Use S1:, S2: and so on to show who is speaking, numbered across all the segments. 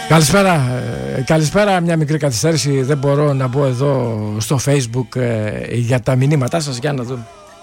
S1: Καλησπέρα, μια μικρή καθυστέρηση. Δεν μπορώ να μπω εδώ στο Facebook για τα μηνύματά σας. Για να δούμε.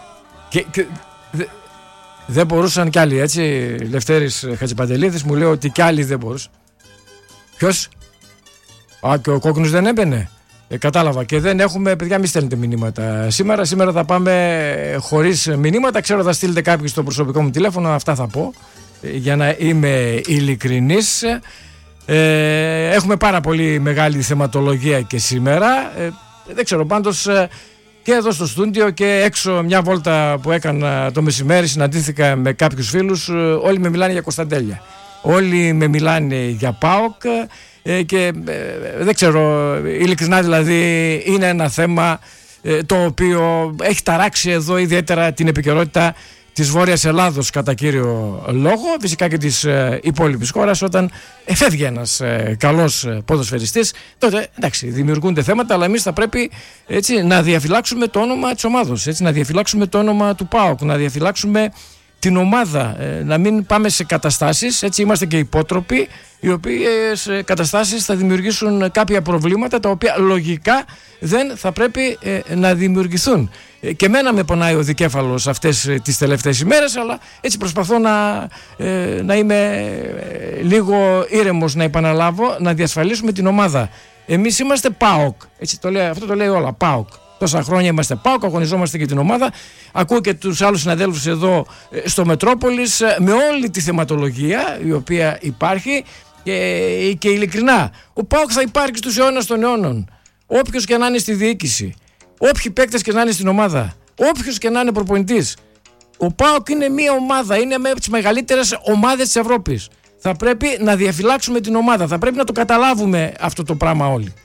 S1: Δεν μπορούσαν κι άλλοι, έτσι. Λευτέρης Χατζηπαντελίδης μου λέει ότι κι άλλοι δεν μπορούσαν. Ποιος? Και ο Κόκκινος δεν έμπαινε. Κατάλαβα. Και δεν έχουμε, παιδιά, μη στέλνετε μηνύματα. Σήμερα θα πάμε χωρίς μηνύματα. Ξέρω θα στείλετε κάποιοι στο προσωπικό μου τηλέφωνο. Αυτά θα πω, για να είμαι ειλικρινής. Έχουμε πάρα πολύ μεγάλη θεματολογία και σήμερα. Δεν ξέρω, πάντως και εδώ στο στούντιο και έξω, μια βόλτα που έκανα το μεσημέρι, συναντήθηκα με κάποιους φίλους. Όλοι με μιλάνε για Κωνσταντέλια, όλοι με μιλάνε για ΠΑΟΚ, και δεν ξέρω, ειλικρινά δηλαδή, είναι ένα θέμα το οποίο έχει ταράξει εδώ ιδιαίτερα την επικαιρότητα της Βόρειας Ελλάδος κατά κύριο λόγο, φυσικά και της υπόλοιπης χώρας. Όταν φεύγει ένας καλός ποδοσφαιριστής, τότε εντάξει, δημιουργούνται θέματα, αλλά εμείς θα πρέπει, έτσι, να διαφυλάξουμε το όνομα της ομάδος, έτσι, να διαφυλάξουμε το όνομα του ΠΑΟΚ, να διαφυλάξουμε την ομάδα, να μην πάμε σε καταστάσεις, έτσι, είμαστε και υπότροποι, οι οποίες καταστάσεις θα δημιουργήσουν κάποια προβλήματα τα οποία λογικά δεν θα πρέπει να δημιουργηθούν. Και εμένα με πονάει ο δικέφαλος αυτές τις τελευταίες ημέρες, αλλά έτσι προσπαθώ να είμαι λίγο ήρεμος, να επαναλάβω, να διασφαλίσουμε την ομάδα. Εμείς είμαστε ΠΑΟΚ, έτσι, αυτό το λέει όλα, ΠΑΟΚ. Τόσα χρόνια είμαστε ΠΑΟΚ, αγωνιζόμαστε και την ομάδα. Ακούω και τους άλλους συναδέλφους εδώ στο Μετρόπολης με όλη τη θεματολογία η οποία υπάρχει, και ειλικρινά ο ΠΑΟΚ θα υπάρχει στους αιώνας των αιώνων, όποιος και να είναι στη διοίκηση, όποιοι παίκτες και να είναι στην ομάδα, όποιος και να είναι προπονητής. Ο ΠΑΟΚ είναι μια ομάδα, είναι με τις μεγαλύτερες ομάδες της Ευρώπης. Θα πρέπει να διαφυλάξουμε την ομάδα, θα πρέπει να το καταλάβουμε αυτό το πράγμα όλοι.